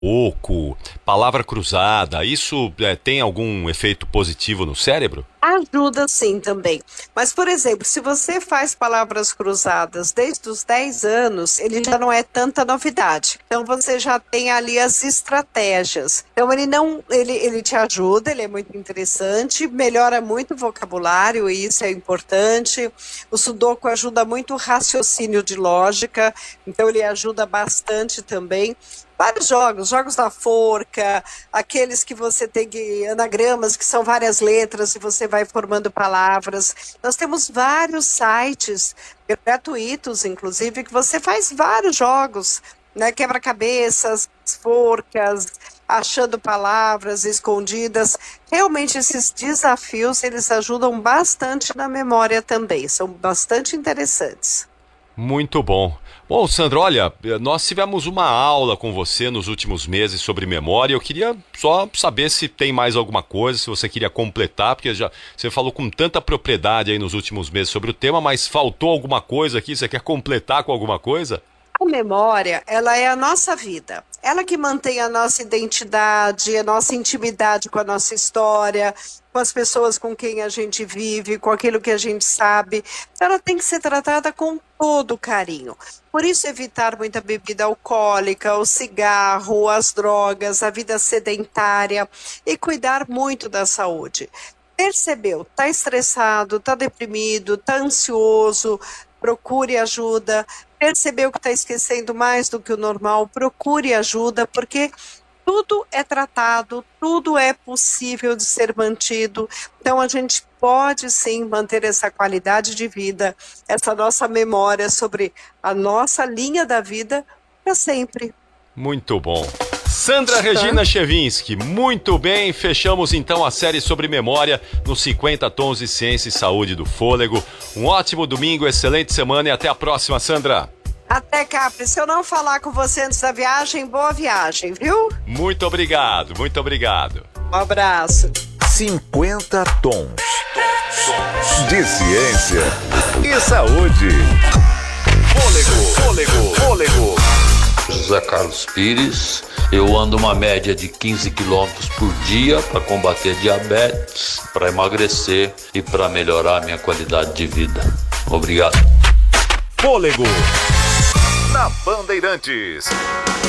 Oco, palavra cruzada, isso tem algum efeito positivo no cérebro? Ajuda sim também. Mas, por exemplo, se você faz palavras cruzadas desde os 10 anos, ele já não é tanta novidade. Então você já tem ali as estratégias. Então ele não, ele te ajuda, ele é muito interessante, melhora muito o vocabulário, e isso é importante. O Sudoku ajuda muito o raciocínio de lógica, então ele ajuda bastante também. Vários jogos, jogos da forca, aqueles que você tem anagramas, que são várias letras e você vai formando palavras. Nós temos vários sites gratuitos, inclusive, que você faz vários jogos, né? Quebra-cabeças, forcas, achando palavras escondidas. Realmente esses desafios, eles ajudam bastante na memória também, são bastante interessantes. Muito bom. Bom, Sandra, olha, nós tivemos uma aula com você nos últimos meses sobre memória. Eu queria só saber se tem mais alguma coisa, se você queria completar, porque já você falou com tanta propriedade aí nos últimos meses sobre o tema, mas faltou alguma coisa aqui? Você quer completar com alguma coisa? A memória, ela é a nossa vida. Ela que mantém a nossa identidade, a nossa intimidade com a nossa história, com as pessoas com quem a gente vive, com aquilo que a gente sabe. Ela tem que ser tratada com todo carinho. Por isso, evitar muita bebida alcoólica, o cigarro, as drogas, a vida sedentária e cuidar muito da saúde. Percebeu? Está estressado, está deprimido, está ansioso, procure ajuda. Percebeu que está esquecendo mais do que o normal, procure ajuda, porque tudo é tratado, tudo é possível de ser mantido. Então a gente pode sim manter essa qualidade de vida, essa nossa memória sobre a nossa linha da vida para sempre. Muito bom. Sandra Regina Chevinski, muito bem, fechamos então a série sobre memória nos 50 Tons de Ciência e Saúde do Fôlego. Um ótimo domingo, excelente semana e até a próxima, Sandra. Até, Capri. Se eu não falar com você antes da viagem, boa viagem, viu? Muito obrigado, muito obrigado. Um abraço. 50 Tons de Ciência e Saúde. Fôlego. José Carlos Pires. Eu ando uma média de 15 quilômetros por dia para combater diabetes, para emagrecer e para melhorar a minha qualidade de vida. Obrigado. Fôlego na Bandeirantes.